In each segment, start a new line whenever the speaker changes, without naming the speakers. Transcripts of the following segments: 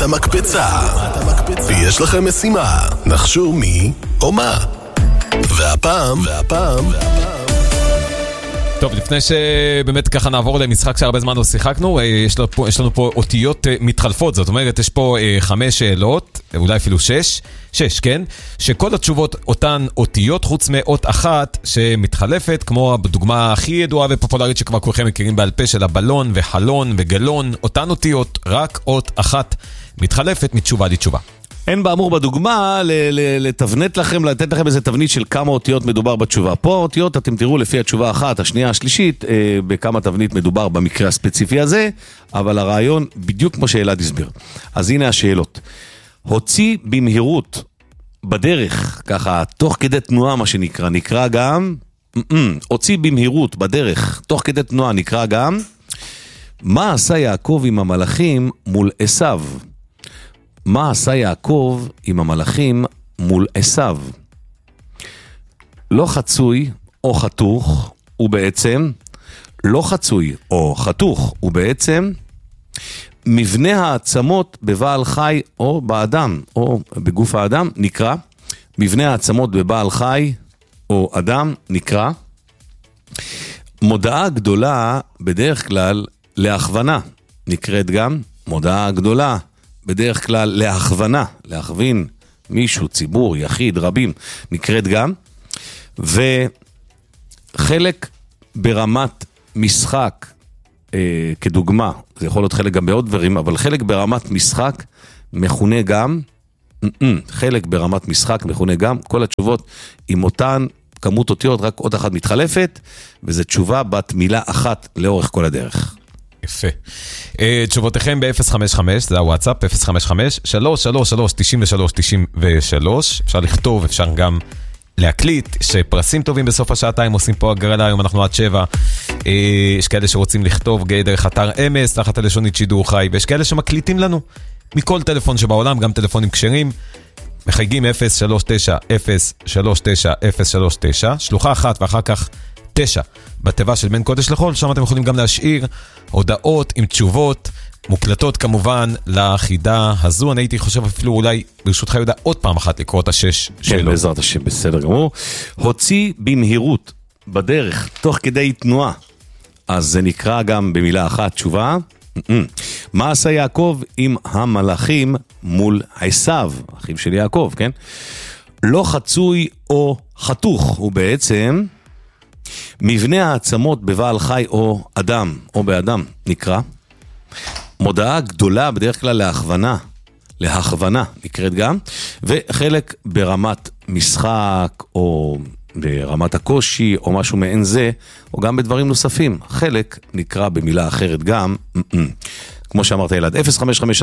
המקפצה. ויש לכם משימה, נחשו מי או מה. והפעם
טוב, לפני שבאמת ככה נעבור למשחק שהרבה זמן לא שיחקנו, יש לנו פה אותיות מתחלפות, זאת אומרת, יש פה 5 שאלות, אולי אפילו 6, כן? שכל התשובות אותן אותיות, חוץ מאות אחת שמתחלפת, כמו בדוגמה הכי ידועה ופופולרית שכבר כולכם מכירים בעל פה של הבלון וחלון וגלון, אותן אותיות, רק אות אחת מתחלפת מתשובה לתשובה.
אין באמור בדוגמה לתבנת לכם, לתת לכם איזה תבנית של כמה אותיות מדובר בתשובה. פה אותיות אתם תראו לפי התשובה אחת, השנייה, השלישית, בכמה תבנית מדובר במקרה הספציפי הזה, אבל הרעיון בדיוק כמו שאלעד הסביר. אז הנה השאלות. הוציא במהירות בדרך, ככה, תוך כדי תנועה מה שנקרא, נקרא גם, הוציא במהירות בדרך, תוך כדי תנועה נקרא גם, מה עשה יעקב עם המלאכים מול עשיו? מה עשה יעקב עם המלאכים מול עשיו? לא חצוי או חתוך, ובעצם, לא חצוי או חתוך, ובעצם, מבנה העצמות בבעל חי או באדם, או בגוף האדם, נקרא, מבנה העצמות בבעל חי או אדם, נקרא, מודעה גדולה בדרך כלל להכוונה, נקראת גם, מודעה גדולה, בדרך כלל להכוונה, להכווין מישהו, ציבור, יחיד, רבים, נקראת גם, וחלק ברמת משחק, כדוגמה, זה יכול להיות חלק גם בעוד דברים, אבל חלק ברמת משחק מכונה גם, חלק ברמת משחק מכונה גם, כל התשובות עם אותן כמות אותיות, רק עוד אחת מתחלפת, וזו תשובה בת מילה אחת לאורך כל הדרך.
יפה. תשובותיכם ב-055, זה הוואטסאפ, 055-333-93-93, אפשר לכתוב, אפשר גם להקליט, שפרסים טובים בסוף השעתיים, עושים פה הגרלה, היום אנחנו עד 7, יש כאלה שרוצים לכתוב דרך אתר אמס, תחת הלשונית שידור חי, ויש כאלה שמקליטים לנו, מכל טלפון שבעולם, גם טלפונים כשרים, מחייגים 039-039-039, שלוחה אחת ואחר כך 9 בתיבה של בין קודש לחול, שם אתם יכולים גם להשאיר הודעות עם תשובות מוקלטות כמובן לחידה הזו. אני הייתי חושב אפילו אולי ברשותך יהודה עוד פעם אחת לקרוא את 6 שאלות.
כן, בעזרת השם, בסדר גמור. הוציא במהירות בדרך תוך כדי תנועה, אז זה נקרא גם במילה אחת תשובה. מה עשה יעקב עם המלאכים מול עשיו, אחים של יעקב, כן? לא חצוי או חתוך, הוא בעצם מבנה העצמות בבעל חי או אדם, או באדם, נקרא. מודעה גדולה בדרך כלל להכוונה, נקראת גם, וחלק ברמת משחק, או ברמת הקושי, או משהו מעין זה, או גם בדברים נוספים. חלק נקרא במילה אחרת גם, כמו שאמרת ילד, 055-333-93-93,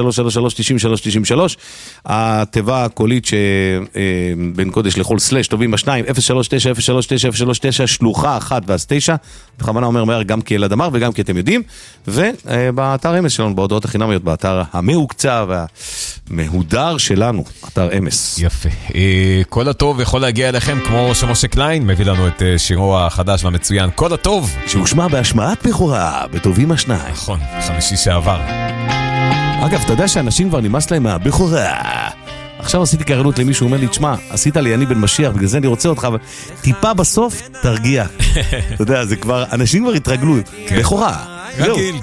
התיבה הקולית שבין קודש לכל סלש, טובים בשניים, 039-039-039, שלוחה אחת ואז 9, בכוונה אומר מהר גם כי ילד אמר וגם כי אתם יודעים, ובאתר אמס שלנו, בהודעות החינמיות, באתר המהוקצה והמהודר שלנו, אתר אמס.
יפה. כל הטוב יכול להגיע אליכם, כמו שמשה קליין מביא לנו את שירו החדש והמצוין, כל הטוב.
שהושמע בהשמעת בכורה, בטובים השניים.
נכון, חמישי שעבר.
אגב, אתה יודע שאנשים כבר נמאס להם מהבכורה. עכשיו עשיתי קרנות למישהו, אומר לי, תשמע, עשית לי אני בן משיח, בגלל זה אני רוצה אותך, אבל טיפה בסוף תרגיע. אתה יודע, זה כבר, אנשים כבר התרגלו. בכורה.
רגיל.